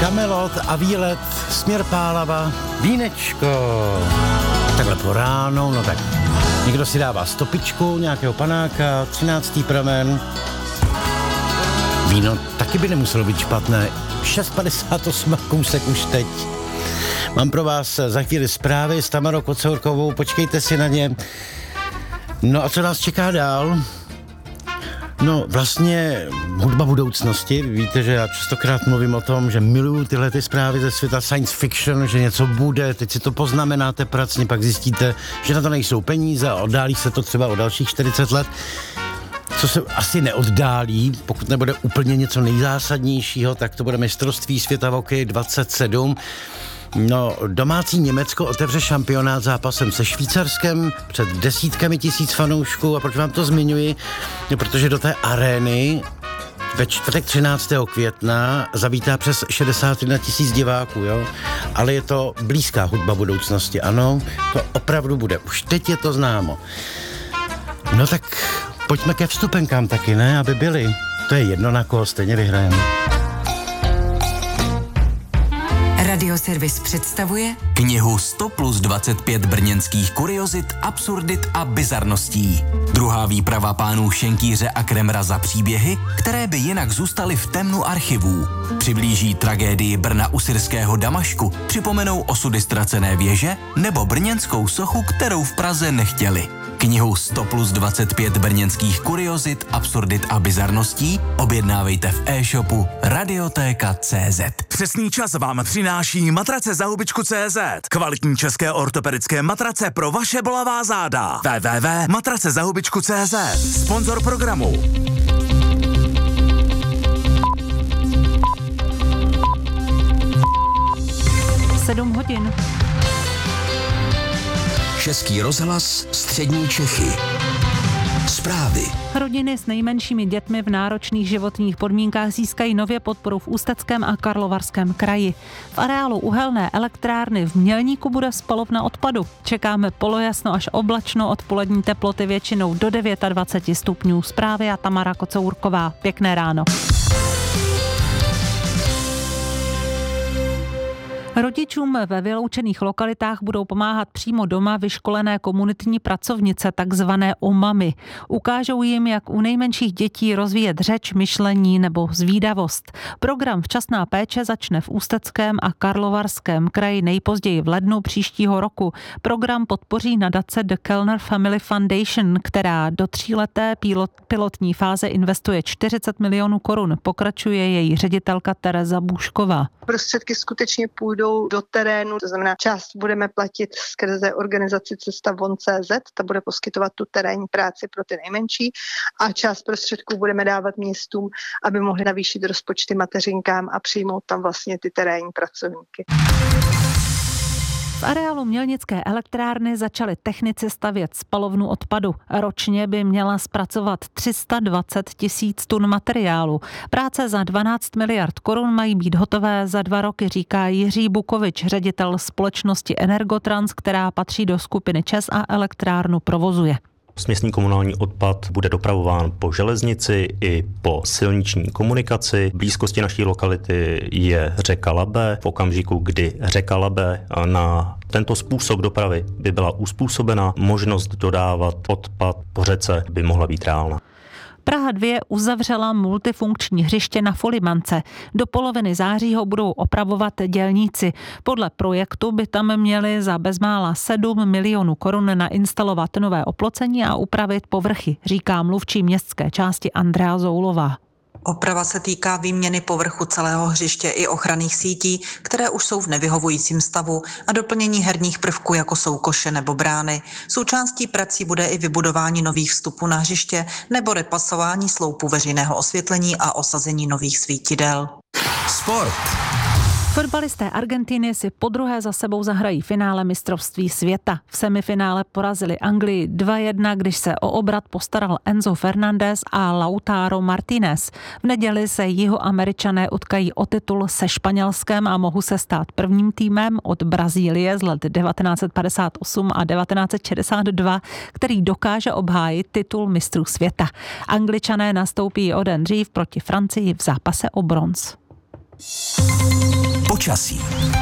Kamelot a výlet, směr Pálava, vínečko. Takhle po ránu, no tak někdo si dává stopičku, nějakého panáka, 13. pramen. Víno taky by nemuselo být špatné. 6,58 kousek už teď. Mám pro vás za chvíli zprávy s Tamarou Kocourkovou, počkejte si na ně. No a co nás čeká dál? No vlastně hudba budoucnosti. Víte, že já častokrát mluvím o tom, že miluju tyhle ty zprávy ze světa science fiction, že něco bude, teď si to poznamenáte pracně, pak zjistíte, že na to nejsou peníze a oddálí se to třeba o dalších 40 let. Co se asi neoddálí, pokud nebude úplně něco nejzásadnějšího, tak to bude mistrovství světa v hokeji 27. No, domácí Německo otevře šampionát zápasem se Švýcarskem před desítkami tisíc fanoušků. A proč vám to zmiňuji? No, protože do té arény ve čtvrtek 13. května zavítá přes 61 tisíc diváků, jo? Ale je to blízká hudba budoucnosti, ano, to opravdu bude. Už teď je to známo. No tak pojďme ke vstupenkám taky, ne? Aby byli. To je jedno, na koho stejně vyhrajeme. Radioservis představuje knihu 100 plus 25 brněnských kuriozit, absurdit a bizarností. Druhá výprava pánů Šenkýře a Kremra za příběhy, které by jinak zůstaly v temnu archivů. Přiblíží tragédii Brna u syrského Damašku, připomenou osudy ztracené věže nebo brněnskou sochu, kterou v Praze nechtěli. Knihu 100 plus 25 brněnských kuriozit, absurdit a bizarností objednávejte v e-shopu Radiotéka.cz. Přesný čas vám přináší matrace za hubičku.cz. Kvalitní české ortopedické matrace pro vaše bolavá záda. www.matracezahubičku.cz. Sponzor programu. Sedm hodin. Český rozhlas, střední Čechy. Zprávy. Rodiny s nejmenšími dětmi v náročných životních podmínkách získají nově podporu v Ústeckém a Karlovarském kraji. V areálu uhelné elektrárny v Mělníku bude spalovna odpadu. Čekáme polojasno až oblačno, odpolední teploty většinou do 29 stupňů. Zprávy a Tamara Kocourková. Pěkné ráno. Rodičům ve vyloučených lokalitách budou pomáhat přímo doma vyškolené komunitní pracovnice, takzvané OMAMy. Ukážou jim, jak u nejmenších dětí rozvíjet řeč, myšlení nebo zvídavost. Program Včasná péče začne v Ústeckém a Karlovarském kraji nejpozději v lednu příštího roku. Program podpoří nadace The Kellner Family Foundation, která do 3leté pilotní fáze investuje 40 milionů korun. Pokračuje její ředitelka Tereza Bůšková. Prostředky skutečně půjdou do terénu, to znamená, část budeme platit skrze organizaci Cesta von.cz, ta bude poskytovat tu terénní práci pro ty nejmenší a část prostředků budeme dávat městům, aby mohli navýšit rozpočty mateřinkám a přijmout tam vlastně ty terénní pracovníky. V areálu Mělnické elektrárny začali technici stavět spalovnu odpadu. Ročně by měla zpracovat 320 tisíc tun materiálu. Práce za 12 miliard korun mají být hotové za 2 roky, říká Jiří Bukovič, ředitel společnosti Energotrans, která patří do skupiny ČEZ a elektrárnu provozuje. Směsný komunální odpad bude dopravován po železnici i po silniční komunikaci. V blízkosti naší lokality je řeka Labe. V okamžiku, kdy řeka Labe na tento způsob dopravy by byla uspůsobena, možnost dodávat odpad po řece by mohla být reálná. Praha 2 uzavřela multifunkční hřiště na Folimance. Do poloviny září ho budou opravovat dělníci. Podle projektu by tam měli za bezmála 7 milionů korun nainstalovat nové oplocení a upravit povrchy, říká mluvčí městské části Andrea Zoulová. Oprava se týká výměny povrchu celého hřiště i ochranných sítí, které už jsou v nevyhovujícím stavu, a doplnění herních prvků, jako jsou koše nebo brány. Součástí prací bude i vybudování nových vstupů na hřiště nebo repasování sloupů veřejného osvětlení a osazení nových svítidel. Sport. Fotbalisté Argentiny si podruhé za sebou zahrají finále mistrovství světa. V semifinále porazili Anglii 2-1, když se o obrat postaral Enzo Fernández a Lautaro Martínez. V neděli se Jihoameričané utkají o titul se Španělskem a mohou se stát prvním týmem od Brazílie z let 1958 a 1962, který dokáže obhájit titul mistrů světa. Angličané nastoupí o den dřív proti Francii v zápase o bronz. počasí.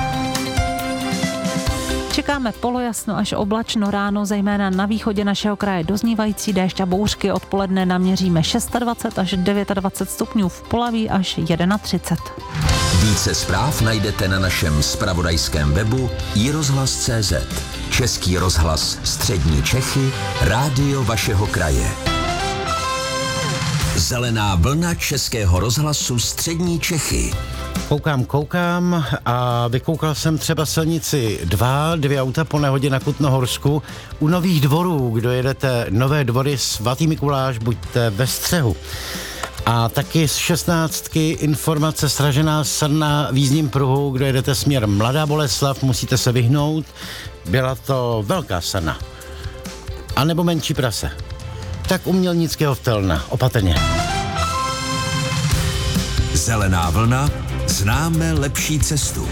Čekáme polojasno až oblačno ráno, zejména na východě našeho kraje doznívající déšť a bouřky. Odpoledne naměříme 26 až 29 stupňů, v Polaví až 31. Více zpráv najdete na našem zpravodajském webu iRozhlas.cz. Český rozhlas Střední Čechy, rádio vašeho kraje. Zelená vlna Českého rozhlasu Střední Čechy. Koukám a vykoukal jsem třeba silnici 2 auta po nehodě na Kutnohorsku. U Nových Dvorů, kdo jedete Nové Dvory, Svatý Mikuláš, buďte ve střehu. A taky z 16 informace sražená srna v jízdním pruhu, kdo jedete směr Mladá Boleslav, musíte se vyhnout. Byla to velká srna. A nebo menší prase. Tak u Mělnického Vtelna, opatrně. Zelená vlna, známe lepší cestu.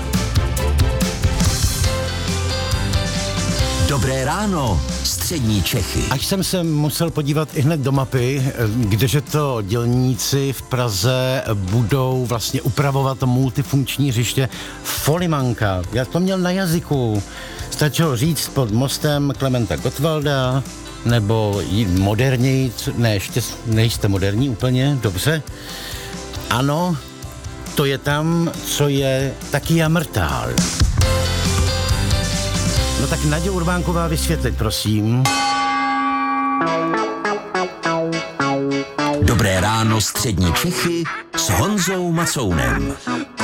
Dobré ráno, Střední Čechy. Až jsem se musel podívat i hned do mapy, kdeže to dělníci v Praze budou vlastně upravovat multifunkční hřiště Folimanka. Já to měl na jazyku. Stačilo říct pod mostem Klementa Gottwalda, nebo jít moderněji, ne, ještě nejste moderní úplně, dobře. Ano, to je tam, co je taky Jamrtál. No tak Naďa Urbánková vysvětlit, prosím. Dobré ráno, Střední Čechy s Honzou Macounem.